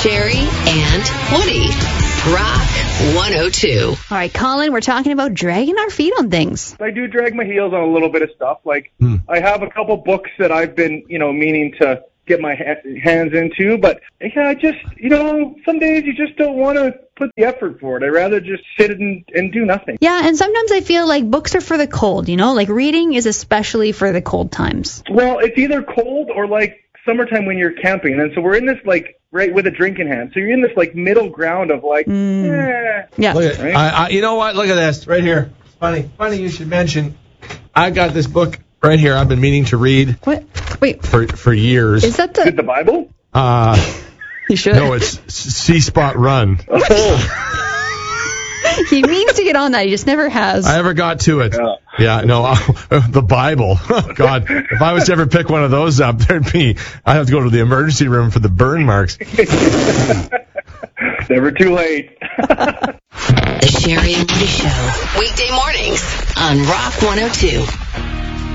Sherry and Woody. Rock 102. All right, Colin, we're talking about dragging our feet on things. I do drag my heels on a little bit of stuff. Like, I have a couple books that I've been, meaning to get my hands into, but I just, some days you just don't want to put the effort for it. I'd rather just sit and do nothing. Yeah, and sometimes I feel like books are for the cold, like reading is especially for the cold times. Well, it's either cold or like summertime when you're camping, and so we're in this right with a drink in hand. So you're in this middle ground of Yeah. Look at, right? you know what? Look at this right here. Funny you should mention. I got this book right here. I've been meaning to read. What? Wait. For years. Is that Is it the Bible? You should. No, it's Sea Spot Run. He means to get on that. He just never has. I never got to it. Yeah, no, the Bible. Oh, God, if I was to ever pick one of those up, I'd have to go to the emergency room for the burn marks. Never too late. The Sherry and Woody Show. Weekday mornings on Rock 102.